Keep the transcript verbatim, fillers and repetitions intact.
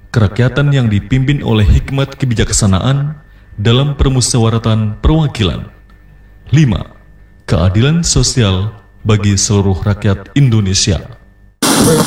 kerakyatan yang dipimpin oleh hikmat kebijaksanaan dalam permusyawaratan perwakilan. lima. Keadilan sosial bagi seluruh rakyat Indonesia.